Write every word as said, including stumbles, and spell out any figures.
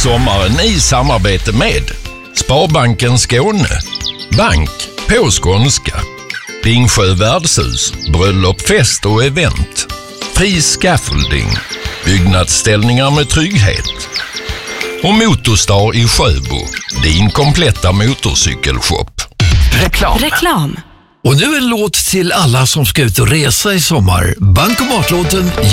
sommaren i samarbete med Sparbanken Skåne, bank på skånska, Bingsjö värdshus, bröllop, fest och event, Fri Scaffolding, byggnadsställningar med trygghet och Motorstar i Sjöbo, din kompletta motorcykelshop. Reklam. Reklam. Och nu en låt till alla som ska ut och resa i sommar. Bankomatlåten